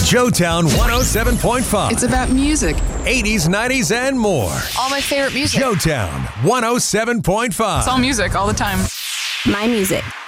Joetown 107.5. It's about music. 80s, 90s, and more. All my favorite music. Joetown 107.5. It's all music all the time. My music.